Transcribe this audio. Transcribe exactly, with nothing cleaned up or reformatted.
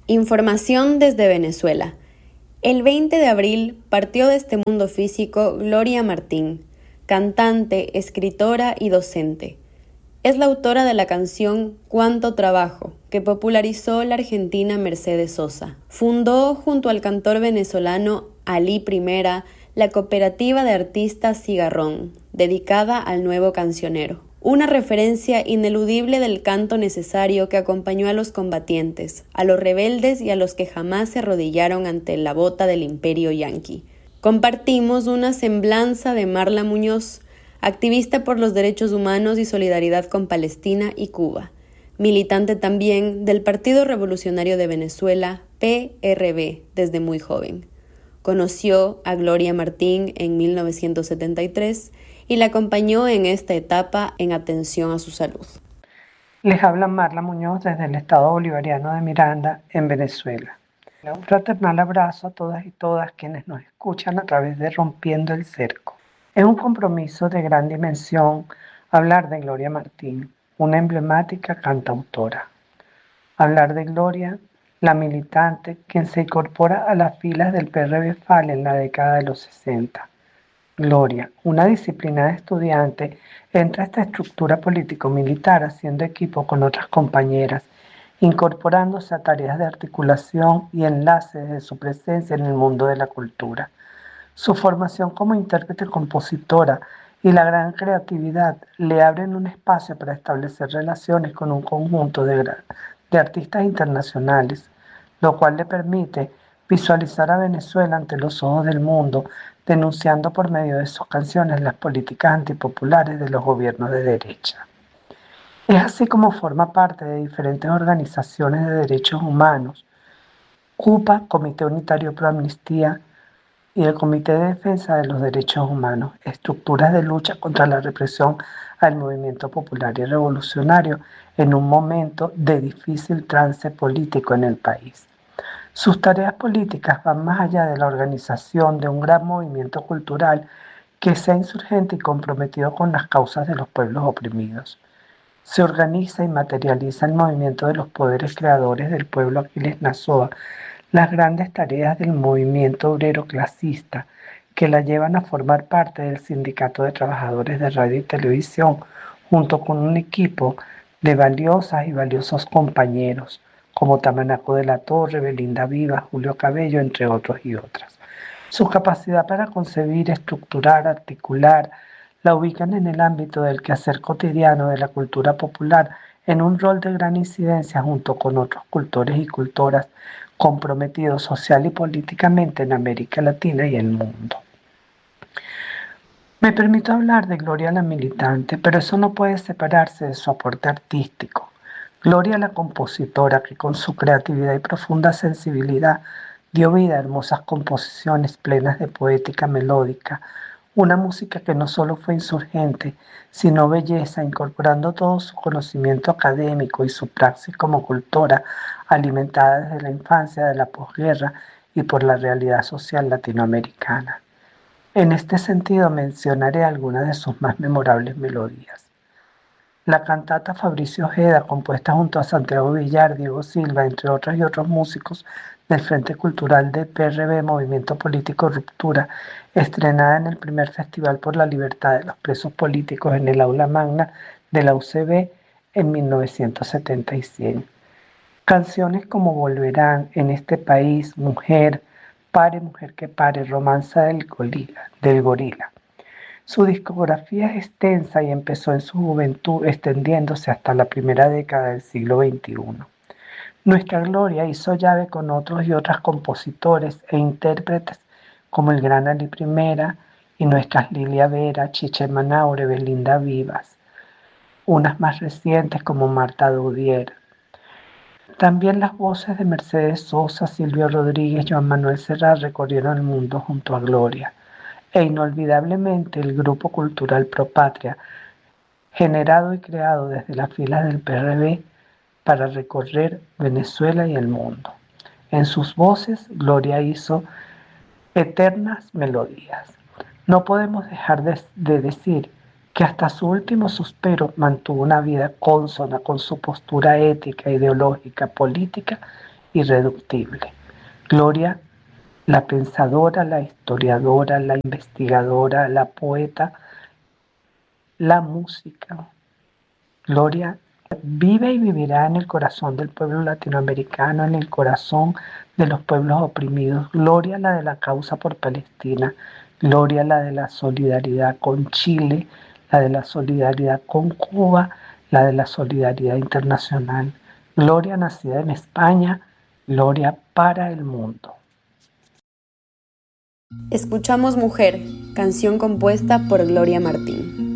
Información desde Venezuela. El veinte de abril partió de este mundo físico Gloria Martín, cantante, escritora y docente. Es la autora de la canción Cuánto Trabajo, que popularizó la argentina Mercedes Sosa. Fundó junto al cantor venezolano Alí Primera la cooperativa de artistas Cigarrón, dedicada al nuevo cancionero. Una referencia ineludible del canto necesario que acompañó a los combatientes, a los rebeldes y a los que jamás se arrodillaron ante la bota del imperio yanqui. Compartimos una semblanza de Marla Muñoz, activista por los derechos humanos y solidaridad con Palestina y Cuba, militante también del Partido Revolucionario de Venezuela, P R V, desde muy joven. Conoció a Gloria Martín en mil novecientos setenta y tres y la acompañó en esta etapa en atención a su salud. Les habla Marla Muñoz desde el Estado Bolivariano de Miranda, en Venezuela. Un fraternal abrazo a todas y todas quienes nos escuchan a través de Rompiendo el Cerco. Es un compromiso de gran dimensión hablar de Gloria Martín, una emblemática cantautora. Hablar de Gloria, la militante, quien se incorpora a las filas del P R V F A L en la década de los sesenta. Gloria, una disciplinada estudiante, entra a esta estructura político-militar haciendo equipo con otras compañeras, incorporándose a tareas de articulación y enlace desde su presencia en el mundo de la cultura. Su formación como intérprete-compositora y la gran creatividad le abren un espacio para establecer relaciones con un conjunto de, de artistas internacionales, lo cual le permite visualizar a Venezuela ante los ojos del mundo, denunciando por medio de sus canciones las políticas antipopulares de los gobiernos de derecha. Es así como forma parte de diferentes organizaciones de derechos humanos, CUPA, Comité Unitario Pro Amnistía, y el Comité de Defensa de los Derechos Humanos, estructuras de lucha contra la represión al movimiento popular y revolucionario en un momento de difícil trance político en el país. Sus tareas políticas van más allá de la organización de un gran movimiento cultural que sea insurgente y comprometido con las causas de los pueblos oprimidos. Se organiza y materializa el movimiento de los poderes creadores del pueblo Aquiles Nazoa, las grandes tareas del movimiento obrero clasista que la llevan a formar parte del Sindicato de Trabajadores de Radio y Televisión, junto con un equipo de valiosas y valiosos compañeros, como Tamanaco de la Torre, Belinda Vivas, Julio Cabello, entre otros y otras. Su capacidad para concebir, estructurar, articular, la ubican en el ámbito del quehacer cotidiano de la cultura popular, en un rol de gran incidencia junto con otros cultores y cultoras comprometidos social y políticamente en América Latina y el mundo. Me permito hablar de Gloria la militante, pero eso no puede separarse de su aporte artístico. Gloria la compositora, que con su creatividad y profunda sensibilidad dio vida a hermosas composiciones plenas de poética melódica, una música que no solo fue insurgente, sino belleza, incorporando todo su conocimiento académico y su praxis como cultora, alimentada desde la infancia de la posguerra y por la realidad social latinoamericana. En este sentido mencionaré algunas de sus más memorables melodías. La cantata Fabricio Ojeda, compuesta junto a Santiago Villar, Diego Silva, entre otros y otros músicos del Frente Cultural de P R V, Movimiento Político Ruptura, estrenada en el primer Festival por la Libertad de los Presos Políticos en el Aula Magna de la U C B en mil novecientos setenta y seis. Canciones como Volverán, En este país, Mujer, Pare, Mujer que Pare, Romanza del Gorila. Del gorila. Su discografía es extensa y empezó en su juventud, extendiéndose hasta la primera década del siglo veintiuno. Nuestra Gloria hizo llave con otros y otras compositores e intérpretes como el gran Ali Primera y nuestras Lilia Vera, Chiche Manaure, Belinda Vivas, unas más recientes como Marta Dudier. También las voces de Mercedes Sosa, Silvio Rodríguez y Joan Manuel Serrat recorrieron el mundo junto a Gloria. E inolvidablemente el grupo cultural Pro Patria, generado y creado desde las filas del P R V para recorrer Venezuela y el mundo. En sus voces, Gloria hizo eternas melodías. No podemos dejar de, de decir que hasta su último suspiro mantuvo una vida consona con su postura ética, ideológica, política irreductible. Gloria, la pensadora, la historiadora, la investigadora, la poeta, la música. Gloria vive y vivirá en el corazón del pueblo latinoamericano, en el corazón de los pueblos oprimidos. Gloria la de la causa por Palestina. Gloria la de la solidaridad con Chile, la de la solidaridad con Cuba, la de la solidaridad internacional. Gloria nacida en España, gloria para el mundo. Escuchamos Mujer, canción compuesta por Gloria Martín.